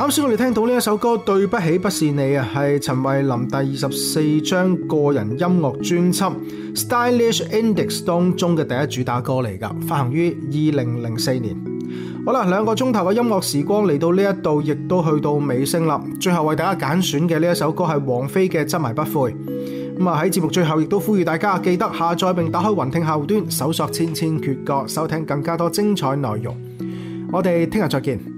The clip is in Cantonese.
啱先我哋聽到呢一首歌《對不起不是你》啊，係陳慧琳第24張個人音樂專輯 Stylish Index 當中嘅第一主打歌嚟㗎，發行於2004年。好啦，2個鐘頭嘅音樂時光嚟到呢一度，亦都去到尾聲啦。最後為大家揀選嘅呢一首歌係王菲嘅《執迷不悔》。咁啊喺節目最後亦都呼籲大家記得下載並打開雲聽客戶端，搜索千千闕歌，收聽更加多精彩內容。我哋聽日再見。